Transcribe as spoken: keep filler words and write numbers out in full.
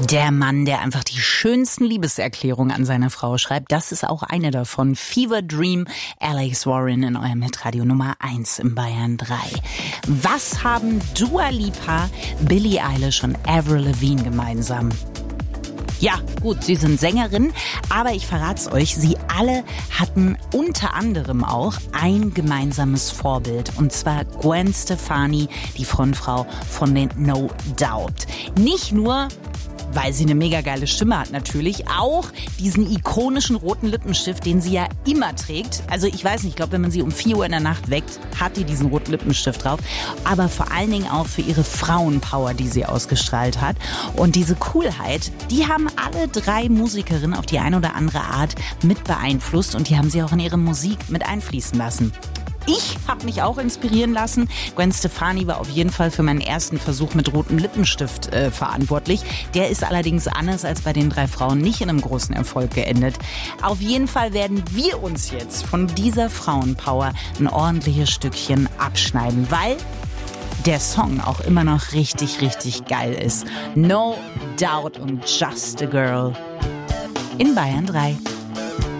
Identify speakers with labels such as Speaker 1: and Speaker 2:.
Speaker 1: Der Mann, der einfach die schönsten Liebeserklärungen an seine Frau schreibt, das ist auch eine davon. Fever Dream, Alex Warren in eurem Hitradio Nummer eins im Bayern drei. Was haben Dua Lipa, Billie Eilish und Avril Lavigne gemeinsam? Ja, gut, sie sind Sängerinnen, aber ich verrat's euch, sie alle hatten unter anderem auch ein gemeinsames Vorbild, und zwar Gwen Stefani, die Frontfrau von den No Doubt. Nicht nur, weil sie eine mega geile Stimme hat natürlich, auch diesen ikonischen roten Lippenstift, den sie ja immer trägt. Also ich weiß nicht, ich glaube, wenn man sie um vier Uhr in der Nacht weckt, hat die diesen roten Lippenstift drauf. Aber vor allen Dingen auch für ihre Frauenpower, die sie ausgestrahlt hat. Und diese Coolheit, die haben alle drei Musikerinnen auf die eine oder andere Art mit beeinflusst und die haben sie auch in ihre Musik mit einfließen lassen. Ich habe mich auch inspirieren lassen. Gwen Stefani war auf jeden Fall für meinen ersten Versuch mit rotem Lippenstift äh, verantwortlich. Der ist allerdings anders als bei den drei Frauen nicht in einem großen Erfolg geendet. Auf jeden Fall werden wir uns jetzt von dieser Frauenpower ein ordentliches Stückchen abschneiden, weil der Song auch immer noch richtig, richtig geil ist. No Doubt und Just a Girl in Bayern drei.